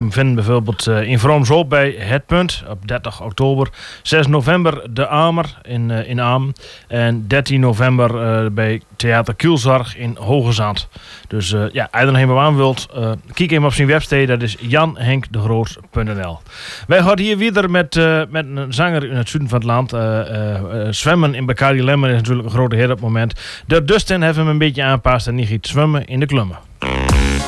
hem vinden bijvoorbeeld in Vroomshoop bij Het Punt op 30 oktober. 6 november de Amer in Amen. En 13 november bij Theater Kielzorg in Hoogezand. Dus als je er nog helemaal aan wilt, kijk even op zijn website. Dat is janhenkdegroot.nl. Wij gaan hier weer met een zanger in het zuiden van het land. Zwemmen in Bacardi Lemmer is natuurlijk een grote hit op het moment. De Dustin heeft hem een beetje aanpast en niet giet zwemmen in de klummen.